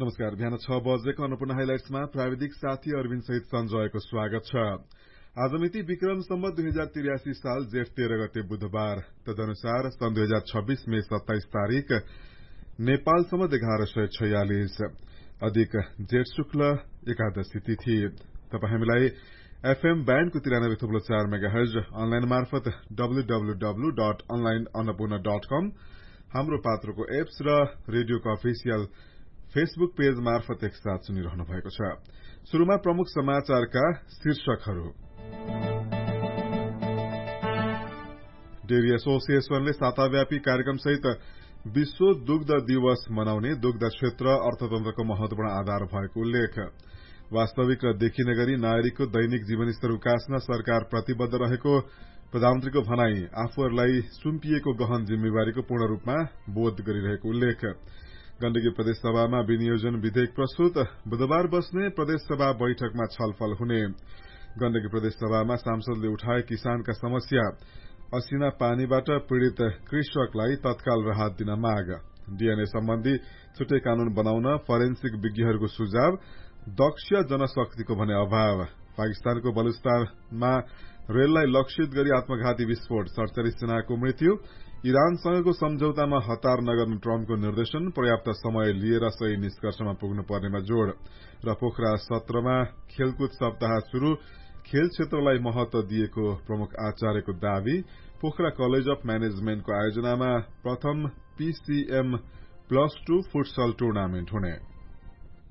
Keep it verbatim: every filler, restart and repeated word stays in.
नमस्कार। बिहान छ बजेको अन्नपूर्ण हाइलाइट्समा प्राविधिक साथी अरविन्द सहित सञ्जयको स्वागत छ। आज मिति विक्रम सम्वत दुई हजार त्रियासी साल जेठ तेह्र गते बुधबार, तदनुसार सन् दुई हजार छब्बीस मे सत्ताइस तारीक नेपाल सम्वत एघार सय छयालिस अधिक जेठ शुक्ल एकादशी तिथि। तपाईँ हामीलाई एफएम ब्यान्डको तिरानब्बे थुप्लो चार मेगाहर्ज, अनलाइन मार्फत W W W dot online Annapurna dot कम, हाम्रो पात्रको एप्स र रेडियोको अफिसियल फेसबुक पेज मार्फत एकसाथ सुनिरहनु भएको छ। शुरूमा प्रमुख समाचारका शीर्षकहरू। डेरी एसोसिएशनले साताव्यापी कार्यक्रमसहित विश्व दुग्ध दिवस मनाउने, दुग्ध क्षेत्र अर्थतन्त्रको महत्वपूर्ण आधार भएको उल्लेख। वास्तविक र देखिने गरी नागरिकको दैनिक जीवनस्तर उकास्न सरकार प्रतिबद्ध रहेको प्रधानमन्त्रीको भनाई, आफूहरूलाई सुम्पिएको गहन जिम्मेवारीको पूर्ण रूपमा बोध गरिरहेको उल्लेख। गण्डकी प्रदेशसभामा विनियोजन विधेयक प्रस्तुत, बुधबार बस्ने प्रदेशसभा बैठकमा छलफल हुने। गण्डकी प्रदेशसभामा सांसदले उठाए किसानका समस्या, असिना पानीबाट पीड़ित कृषकलाई तत्काल राहत दिन माग। डीएनए सम्बन्धी छुट्टै कानून बनाउन फरेन्सिक विज्ञहरूको सुझाव, दक्ष जनशक्तिको भने अभाव। पाकिस्तानको बलुचिस्तानमा रेललाई लक्षित गरी आत्मघाती विस्फोट, सडचालिस जनाको मृत्यु। इरानसँगको सम्झौतामा हतार नगर्नु ट्रम्पको निर्देशन, पर्याप्त समय लिएर सही निष्कर्षमा पुग्नु पर्नेमा जोड़। र पोखरा सत्रमा खेलकुद सप्ताह शुरू, खेल क्षेत्रलाई महत्व दिएको प्रमुख आचार्यको दावी। पोखरा कलेज अफ म्यानेजमेन्टको आयोजनामा प्रथम PCM plus two futsal tournament हुने।